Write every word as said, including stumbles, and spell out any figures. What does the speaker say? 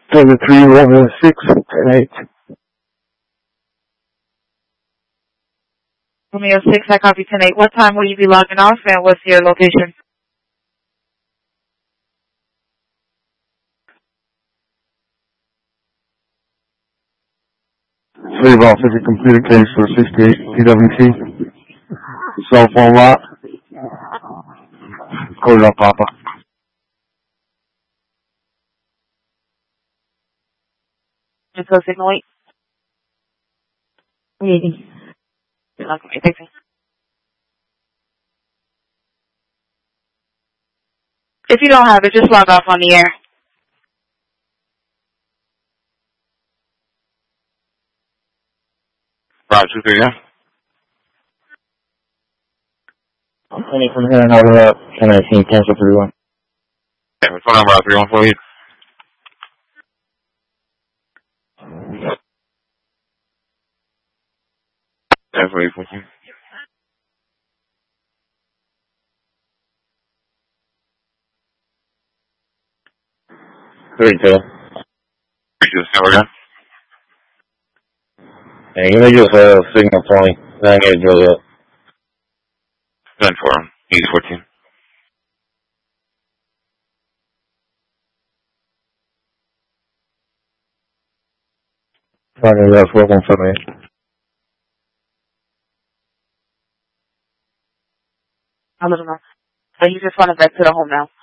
Seven three one six ten eight. Romeo six, I copy ten eight. What time will you be logging off and what's your location? Slave officer completed case for sixty-eight P W T. Cell phone lock. Code it up, Papa. Just go signal eight. Mm-hmm. Okay, thank you. If you don't have it, just log off on the air. Roger, two, yeah. Any from here and over up, ten nineteen, cancel three one. Yeah, what's phone number, three one four eight. That's what you're pushing. Three two. Three two, say again. Yeah, give me just a uh, signal twenty. Then I get to drill it up. Then for him. He's fourteen. Running left, four one seven eight. I'll let him know. So you just want to back to the home now.